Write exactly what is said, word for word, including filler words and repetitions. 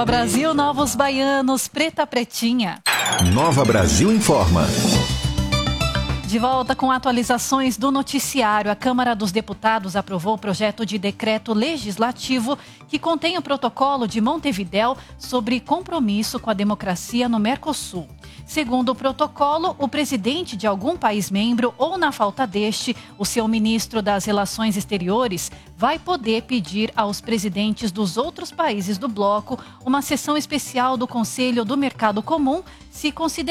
Brasil, Novos Baianos, Preta Pretinha. Nova Brasil informa. De volta com atualizações do noticiário, a Câmara dos Deputados aprovou o projeto de decreto legislativo que contém o protocolo de Montevidéu sobre compromisso com a democracia no Mercosul. Segundo o protocolo, o presidente de algum país membro ou, na falta deste, o seu ministro das Relações Exteriores vai poder pedir aos presidentes dos outros países do bloco uma sessão especial do Conselho do Mercado Comum, se considerar